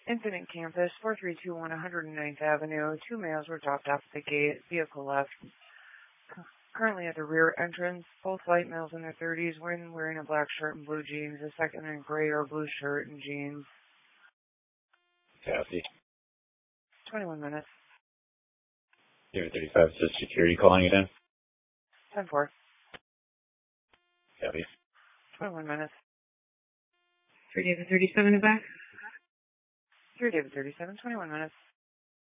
Infinite Campus, 4321 109th Avenue. 2 males were dropped off at the gate. Vehicle left. Currently at the rear entrance. Both white males in their 30s, one wearing a black shirt and blue jeans. The second in a gray or blue shirt and jeans. Copy. 21 minutes. 035 says security calling it in. 10-4. Copy. 21 minutes. 3 David 37 in the back. 3 David 37, 21 minutes.